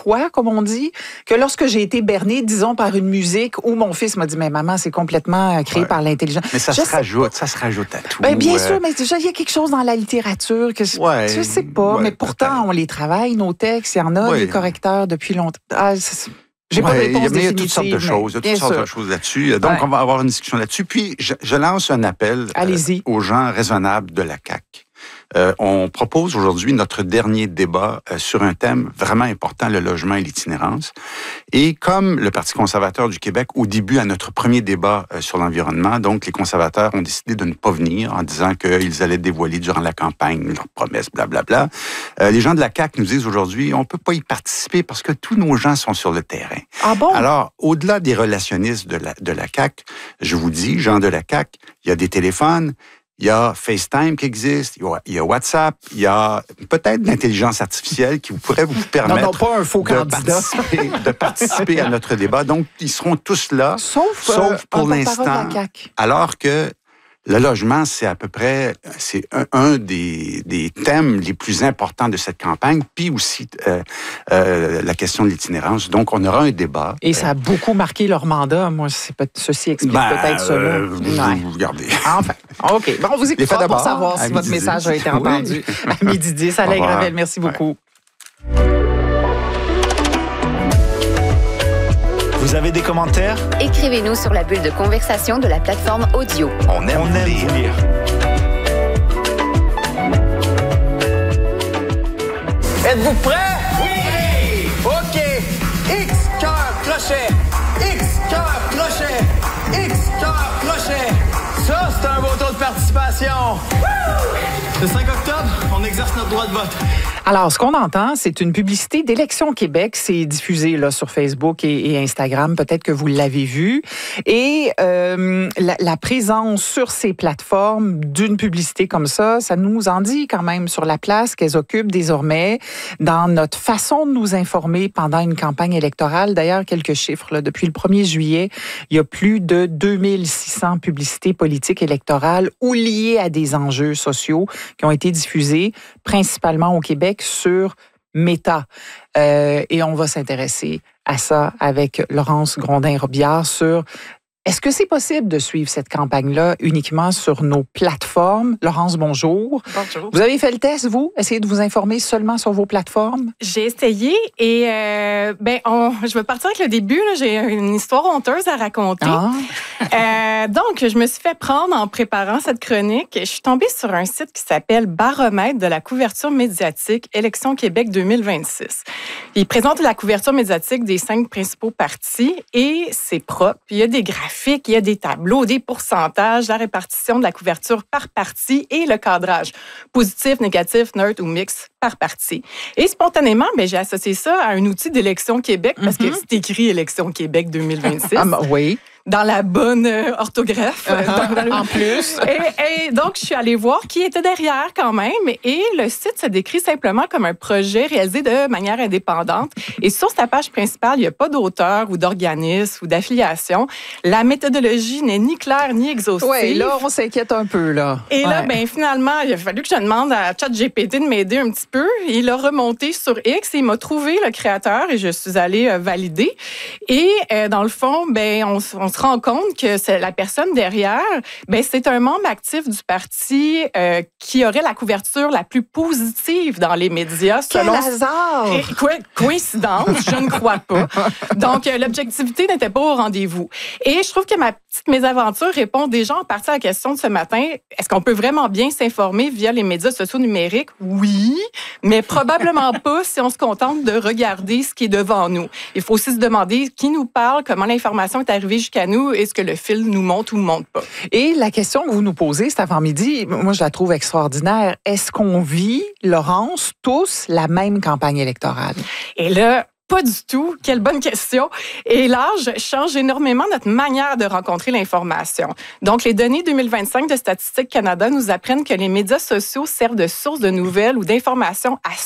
fois, comme on dit, que lorsque j'ai été bernée, disons, par une musique où mon fils m'a dit, mais maman, c'est complètement créé par l'intelligence. Mais ça se rajoute à tout. Ben, bien sûr, mais déjà, il y a quelque chose dans la littérature que je sais pas, mais pourtant, on les travaille, nos textes, il y en a des correcteurs depuis longtemps. J'ai pas de réponse définitive. Il y a toutes sortes de choses. Il y a toutes sortes de choses là-dessus. Donc, on va avoir une discussion là-dessus. Puis, je lance un appel aux gens raisonnables de la CAQ. On propose aujourd'hui notre dernier débat sur un thème vraiment important, le logement et l'itinérance. Et comme le Parti conservateur du Québec, au début, à notre premier débat sur l'environnement, donc les conservateurs ont décidé de ne pas venir en disant qu'ils allaient dévoiler durant la campagne leurs promesses, blablabla. Les gens de la CAQ nous disent aujourd'hui, on peut pas y participer parce que tous nos gens sont sur le terrain. Ah bon? Alors, au-delà des relationnistes de la CAQ, je vous dis, gens de la CAQ, il y a des téléphones, il y a FaceTime qui existe, il y a WhatsApp, il y a peut-être l'intelligence artificielle qui pourrait vous permettre pas un faux candidat. de participer à notre débat. Donc, ils seront tous là, sauf pour l'instant. Alors que le logement, c'est à peu près un des thèmes les plus importants de cette campagne, puis aussi la question de l'itinérance. Donc, on aura un débat. Et ça a beaucoup marqué leur mandat. Moi, ceci explique peut-être cela. Vous regardez. Enfin, OK. Bon, on vous écoutera pour savoir si votre message a été entendu. À midi 10, Alain Gravel, merci beaucoup. Vous avez des commentaires? Écrivez-nous sur la bulle de conversation de la plateforme audio. On aime vous lire. Êtes-vous prêts? Oui! OK. X, cœur, crochet. X, cœur, crochet. X, cœur, crochet. Ça, c'est un beau taux de participation. Le 5 octobre, on exerce notre droit de vote. Alors, ce qu'on entend, c'est une publicité d'Élections Québec. C'est diffusé là, sur Facebook et Instagram. Peut-être que vous l'avez vu. Et la présence sur ces plateformes d'une publicité comme ça nous en dit quand même sur la place qu'elles occupent désormais dans notre façon de nous informer pendant une campagne électorale. D'ailleurs, quelques chiffres. Là, depuis le 1er juillet, il y a plus de 2600 publicités politiques électorales ou liées à des enjeux sociaux qui ont été diffusées principalement au Québec sur Meta. Et on va s'intéresser à ça avec Laurence Grondin-Robillard sur est-ce que c'est possible de suivre cette campagne-là uniquement sur nos plateformes? Laurence, bonjour. Bonjour. Vous avez fait le test, vous? Essayez de vous informer seulement sur vos plateformes? J'ai essayé et je vais partir avec le début. Là. J'ai une histoire honteuse à raconter. Donc, je me suis fait prendre en préparant cette chronique. Je suis tombée sur un site qui s'appelle Baromètre de la couverture médiatique Élections Québec 2026. Il présente la couverture médiatique des 5 principaux partis et c'est propre. Il y a des graphiques, il y a des tableaux, des pourcentages, la répartition de la couverture par parti et le cadrage. Positif, négatif, neutre ou mix par parti. Et spontanément, j'ai associé ça à un outil d'Élections Québec parce que c'est écrit Élections Québec 2026. Oui. Dans la bonne orthographe. En plus. Et donc, je suis allée voir qui était derrière quand même. Et le site se décrit simplement comme un projet réalisé de manière indépendante. Et sur sa page principale, il n'y a pas d'auteur ou d'organisme ou d'affiliation. La méthodologie n'est ni claire ni exhaustive. Oui, là, on s'inquiète un peu, là. Et là, finalement, il a fallu que je demande à ChatGPT de m'aider un petit peu. Il a remonté sur X et il m'a trouvé le créateur et je suis allée valider. Et dans le fond, on se rend compte que c'est la personne derrière, c'est un membre actif du parti qui aurait la couverture la plus positive dans les médias. Quel hasard! Coïncidence, je ne crois pas. Donc, l'objectivité n'était pas au rendez-vous. Et je trouve que ma petite mésaventure répond déjà en partie à la question de ce matin. Est-ce qu'on peut vraiment bien s'informer via les médias sociaux numériques? Oui, mais probablement pas si on se contente de regarder ce qui est devant nous. Il faut aussi se demander qui nous parle, comment l'information est arrivée jusqu'à nous, est-ce que le fil nous monte ou ne monte pas. Et la question que vous nous posez cet avant-midi, moi, je la trouve extraordinaire. Est-ce qu'on vit, Laurence, tous la même campagne électorale? Et là, pas du tout. Quelle bonne question. Et l'âge change énormément notre manière de rencontrer l'information. Donc, les données 2025 de Statistique Canada nous apprennent que les médias sociaux servent de source de nouvelles ou d'informations à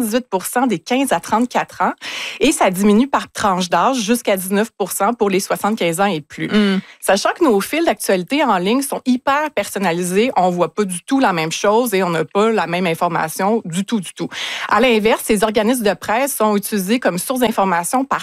78% des 15 à 34 ans. Et ça diminue par tranche d'âge jusqu'à 19% pour les 75 ans et plus. Sachant que nos fils d'actualité en ligne sont hyper personnalisés, on voit pas du tout la même chose et on n'a pas la même information du tout. À l'inverse, ces organismes de presse sont utilisés comme sources d'information par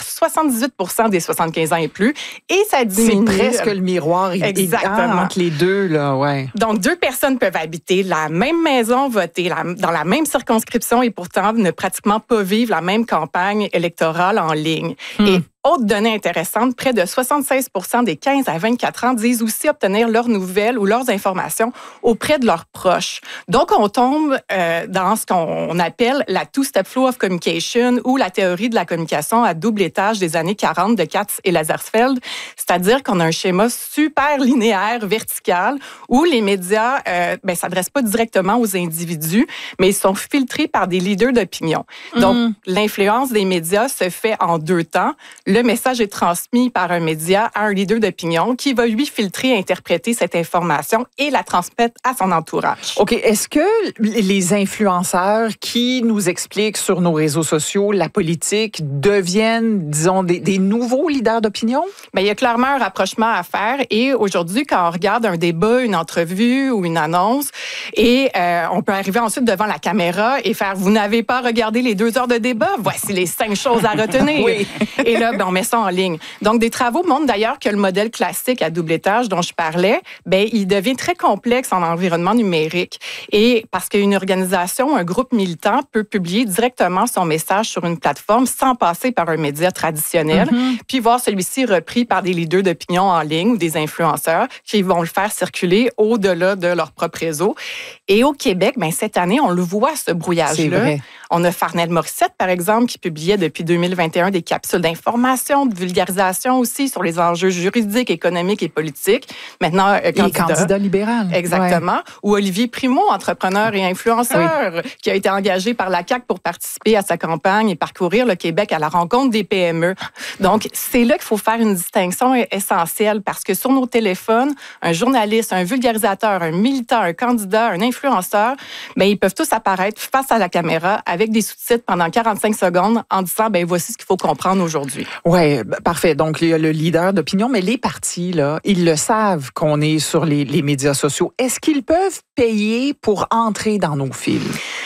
78% des 75 ans et plus. Et ça diminue. C'est presque le miroir entre les deux, là, ouais. Donc, 2 personnes peuvent habiter la même maison, voter dans la même circonscription et pourtant ne pratiquement pas vivre la même campagne électorale en ligne. Et autre donnée intéressante, près de 76% des 15 à 24 ans disent aussi obtenir leurs nouvelles ou leurs informations auprès de leurs proches. Donc, on tombe dans ce qu'on appelle la two-step flow of communication ou la théorie de la communication à double étage des années 40 de Katz et Lazarsfeld. C'est-à-dire qu'on a un schéma super linéaire, vertical, où les médias s'adressent pas directement aux individus, mais ils sont filtrés par des leaders d'opinion. Donc, l'influence des médias se fait en 2 temps. Le message est transmis par un média à un leader d'opinion qui va lui filtrer et interpréter cette information et la transmettre à son entourage. OK. Est-ce que les influenceurs qui nous expliquent sur nos réseaux sociaux la politique deviennent, disons, des nouveaux leaders d'opinion? Bien, il y a clairement un rapprochement à faire. Et aujourd'hui, quand on regarde un débat, une entrevue ou une annonce, et on peut arriver ensuite devant la caméra et faire « Vous n'avez pas regardé les 2 heures de débat? Voici les 5 choses à retenir. » Oui. Et là, on met ça en ligne. Donc, des travaux montrent d'ailleurs que le modèle classique à double étage dont je parlais, il devient très complexe en environnement numérique. Et parce qu'une organisation, un groupe militant peut publier directement son message sur une plateforme sans passer par un média traditionnel, puis voir celui-ci repris par des leaders d'opinion en ligne ou des influenceurs qui vont le faire circuler au-delà de leur propre réseau. Et au Québec, cette année, on le voit, ce brouillage-là. On a Farnell Morissette, par exemple, qui publiait depuis 2021 des capsules d'information, de vulgarisation aussi sur les enjeux juridiques, économiques et politiques. Maintenant, candidat libéral. Exactement. Ouais. Ou Olivier Primo, entrepreneur et influenceur, qui a été engagé par la CAQ pour participer à sa campagne et parcourir le Québec à la rencontre des PME. Donc, c'est là qu'il faut faire une distinction essentielle parce que sur nos téléphones, un journaliste, un vulgarisateur, un militant, un candidat, un influenceur, ils peuvent tous apparaître face à la caméra avec des sous-titres pendant 45 secondes en disant, voici ce qu'il faut comprendre aujourd'hui. Oui, parfait. Donc, il y a le leader d'opinion, mais les partis, là, ils le savent qu'on est sur les médias sociaux. Est-ce qu'ils peuvent payer pour entrer dans nos fils?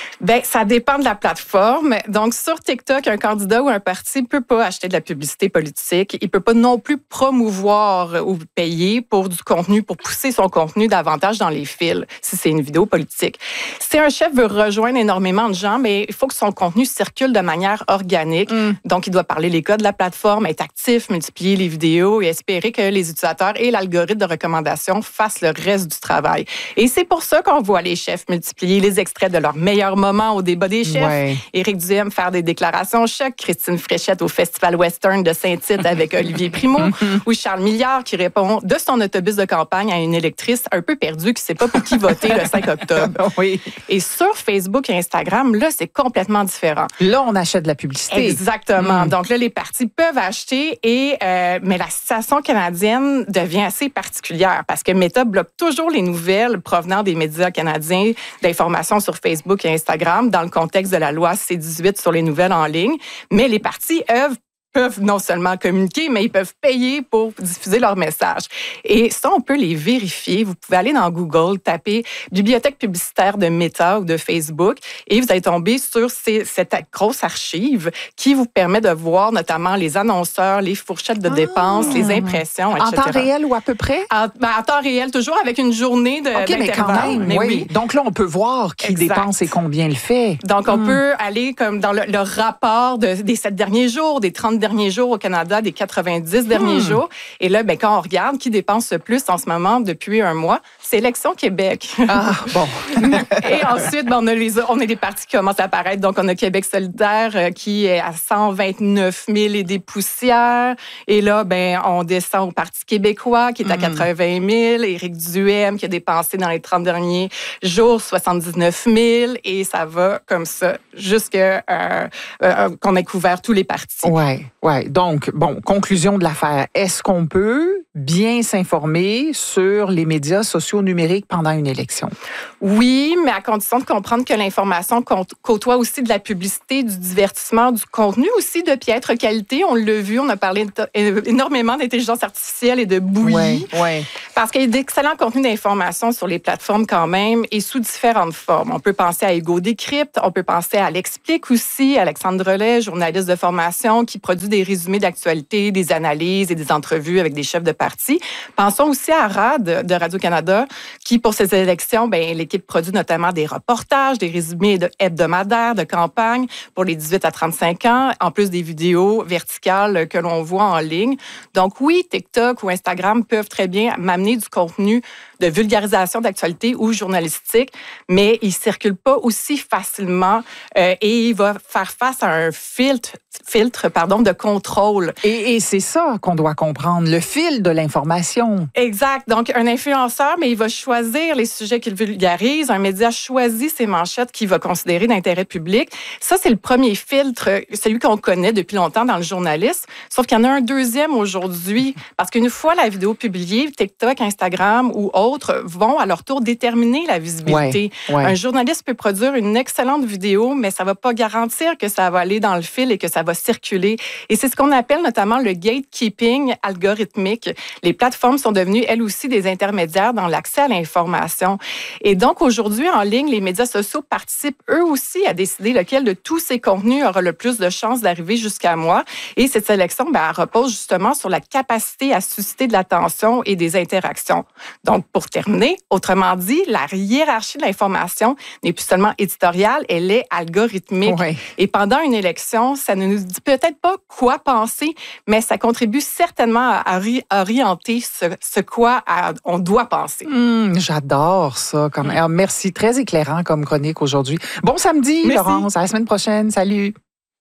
Ça dépend de la plateforme. Donc, sur TikTok, un candidat ou un parti ne peut pas acheter de la publicité politique. Il ne peut pas non plus promouvoir ou payer pour du contenu, pour pousser son contenu davantage dans les fils, si c'est une vidéo politique. Si un chef veut rejoindre énormément de gens, il faut que son contenu circule de manière organique. Donc, il doit parler les codes de la plateforme, être actif, multiplier les vidéos et espérer que les utilisateurs et l'algorithme de recommandation fassent le reste du travail. Et c'est pour ça qu'on voit les chefs multiplier les extraits de leurs meilleurs moments au débat des chefs. Ouais. Éric Duhem faire des déclarations choc, Christine Fréchette au Festival Western de Saint-Tite avec Olivier Primo, ou Charles Milliard qui répond de son autobus de campagne à une électrice un peu perdue qui ne sait pas pour qui voter le 5 octobre. Oui. Et sur Facebook et Instagram, là, c'est complètement différent. Là, on achète de la publicité. Exactement. Donc là, les partis peuvent acheter, mais la situation canadienne devient assez particulière parce que Meta bloque toujours les nouvelles provenant des médias canadiens d'information sur Facebook et Instagram dans le contexte de la loi C-18 sur les nouvelles en ligne. Mais les partis peuvent non seulement communiquer, mais ils peuvent payer pour diffuser leur message. Et ça, on peut les vérifier. Vous pouvez aller dans Google, taper « Bibliothèque publicitaire de Meta » ou de Facebook, et vous allez tomber sur cette grosse archive qui vous permet de voir notamment les annonceurs, les fourchettes de dépenses, les impressions, etc. En temps réel ou à peu près? En temps réel, toujours avec une journée d'intervalle. Mais quand même, oui. Donc là, on peut voir qui dépense et combien le fait. Donc, on peut aller comme dans le rapport des 7 derniers jours, des 30 derniers jours au Canada, des 90 derniers jours. Et là, quand on regarde qui dépense le plus en ce moment depuis un mois, c'est Élections Québec. Ah, bon. Et ensuite, on a des partis qui commencent à apparaître. Donc, on a Québec solidaire qui est à 129 000 et des poussières. Et là, on descend au Parti québécois qui est à 80 000. Éric Duhem qui a dépensé dans les 30 derniers jours 79 000. Et ça va comme ça jusqu'à qu'on ait couvert tous les partis. Ouais. Oui, donc, conclusion de l'affaire. Est-ce qu'on peut bien s'informer sur les médias sociaux numériques pendant une élection? Oui, mais à condition de comprendre que l'information côtoie aussi de la publicité, du divertissement, du contenu aussi de piètre qualité. On l'a vu, on a parlé énormément d'intelligence artificielle et de bouillie. Oui. Parce qu'il y a d'excellents contenus d'information sur les plateformes quand même et sous différentes formes. On peut penser à Ego Décrypte, on peut penser à L'Explique aussi, Alexandre Drolet, journaliste de formation qui produit des résumés d'actualité, des analyses et des entrevues avec des chefs de parti. Pensons aussi à RAD de Radio-Canada qui, pour ces élections, l'équipe produit notamment des reportages, des résumés hebdomadaires de campagne pour les 18 à 35 ans, en plus des vidéos verticales que l'on voit en ligne. Donc oui, TikTok ou Instagram peuvent très bien m'amener du contenu de vulgarisation d'actualité ou journalistique, mais il ne circule pas aussi facilement et il va faire face à un filtre de contrôle. Et c'est ça qu'on doit comprendre, le fil de l'information. Exact. Donc, un influenceur, mais il va choisir les sujets qu'il vulgarise. Un média choisit ses manchettes qu'il va considérer d'intérêt public. Ça, c'est le premier filtre, celui qu'on connaît depuis longtemps dans le journalisme. Sauf qu'il y en a un deuxième aujourd'hui, parce qu'une fois la vidéo publiée, TikTok, Instagram ou autres vont à leur tour déterminer la visibilité. Ouais. Un journaliste peut produire une excellente vidéo, mais ça ne va pas garantir que ça va aller dans le fil et que ça va circuler. Et c'est ce qu'on appelle notamment le gatekeeping algorithmique. Les plateformes sont devenues, elles aussi, des intermédiaires dans l'accès à l'information. Et donc, aujourd'hui, en ligne, les médias sociaux participent eux aussi à décider lequel de tous ces contenus aura le plus de chances d'arriver jusqu'à moi. Et cette sélection, elle repose justement sur la capacité à susciter de l'attention et des interactions. Donc, pour terminer, autrement dit, la hiérarchie de l'information n'est plus seulement éditoriale, elle est algorithmique. Ouais. Et pendant une élection, ça ne nous dit peut-être pas quoi penser, mais ça contribue certainement à orienter ce quoi on doit penser. J'adore ça. Alors, merci, très éclairant comme chronique aujourd'hui. Bon samedi, merci. Laurence, à la semaine prochaine. Salut.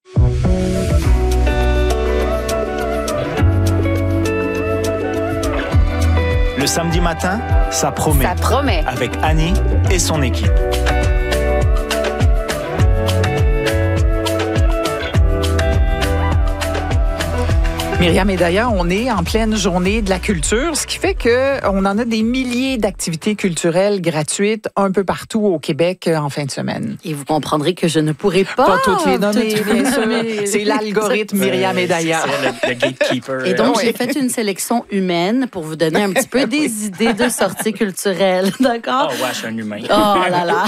Le samedi matin, ça promet. Ça promet. Avec Annie et son équipe. Myriam, et d'ailleurs, on est en pleine journée de la culture, ce qui fait qu'on en a des milliers d'activités culturelles gratuites un peu partout au Québec en fin de semaine. Et vous comprendrez que je ne pourrai pas toutes les nommer, bien sûr. C'est l'algorithme Myriam et d'ailleurs. C'est le gatekeeper. Et donc, j'ai fait une sélection humaine pour vous donner un petit peu des idées de sorties culturelles, d'accord? Oh ouais, je suis un humain. Oh là là!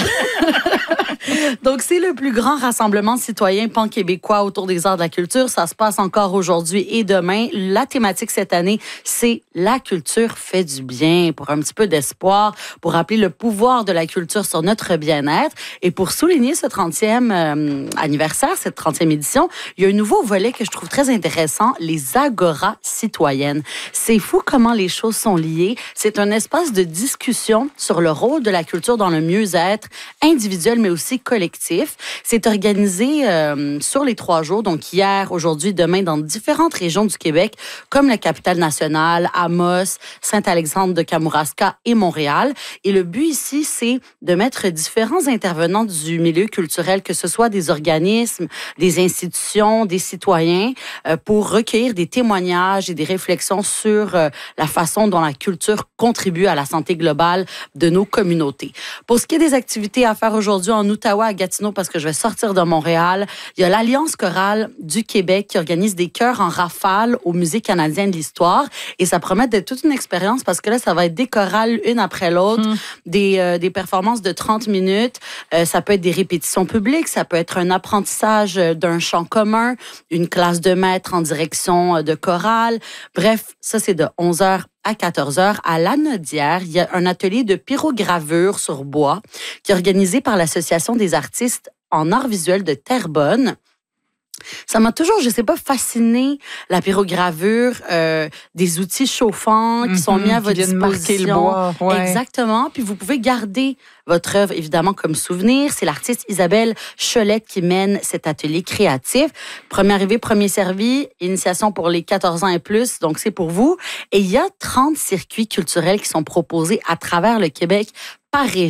Donc, c'est le plus grand rassemblement citoyen pan-québécois autour des arts de la culture. Ça se passe encore aujourd'hui et demain. La thématique cette année, c'est la culture fait du bien, pour un petit peu d'espoir, pour rappeler le pouvoir de la culture sur notre bien-être. Et pour souligner ce 30e anniversaire, cette 30e édition, il y a un nouveau volet que je trouve très intéressant, les agoras citoyennes. C'est fou comment les choses sont liées. C'est un espace de discussion sur le rôle de la culture dans le mieux-être individuel, mais aussi collectif. C'est organisé sur les 3 jours, donc hier, aujourd'hui, demain, dans différentes régions du Québec, comme la capitale nationale, Amos, Saint-Alexandre de Kamouraska et Montréal. Et le but ici, c'est de mettre différents intervenants du milieu culturel, que ce soit des organismes, des institutions, des citoyens, pour recueillir des témoignages et des réflexions sur la façon dont la culture contribue à la santé globale de nos communautés. Pour ce qui est des activités à faire aujourd'hui en Outaouais, à Gatineau, parce que je vais sortir de Montréal, il y a l'Alliance chorale du Québec qui organise des chœurs en rafale au Musée canadien de l'histoire. Et ça promet d'être toute une expérience parce que là, ça va être des chorales une après l'autre, des performances de 30 minutes. Ça peut être des répétitions publiques, ça peut être un apprentissage d'un chant commun, une classe de maître en direction de chorale. Bref, ça, c'est de 11h à 14h. À Lanaudière, il y a un atelier de pyrogravure sur bois qui est organisé par l'Association des artistes en arts visuels de Terrebonne. Ça m'a toujours, je sais pas, fasciné, la pyrogravure, des outils chauffants qui sont mis à votre disposition. Marquer le bois. Ouais. Exactement. Puis vous pouvez garder votre œuvre, évidemment, comme souvenir. C'est l'artiste Isabelle Cholette qui mène cet atelier créatif. Premier arrivé, premier servi, initiation pour les 14 ans et plus, donc c'est pour vous. Et il y a 30 circuits culturels qui sont proposés à travers le Québec par région.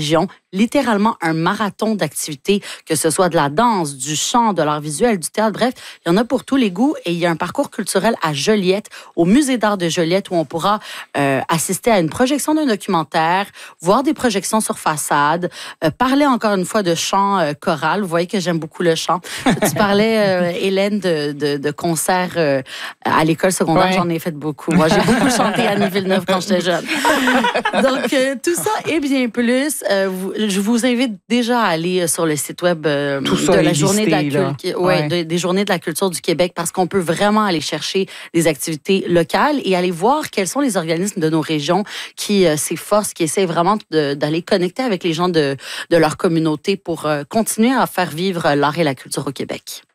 littéralement un marathon d'activités, que ce soit de la danse, du chant, de l'art visuel, du théâtre, bref, il y en a pour tous les goûts. Et il y a un parcours culturel à Joliette, au Musée d'art de Joliette, où on pourra assister à une projection d'un documentaire, voir des projections sur façade, parler encore une fois de chant choral. Vous voyez que j'aime beaucoup le chant. Tu parlais, Hélène, de concerts à l'école secondaire. Ouais. J'en ai fait beaucoup. Moi, j'ai beaucoup chanté à Annie-Villeneuve quand j'étais jeune. Donc, tout ça et bien plus, je vous invite déjà à aller sur le site web de la Journée des Journées de la culture du Québec, parce qu'on peut vraiment aller chercher des activités locales et aller voir quels sont les organismes de nos régions qui s'efforcent, qui essaient vraiment d'aller connecter avec les gens de leur communauté pour continuer à faire vivre l'art et la culture au Québec.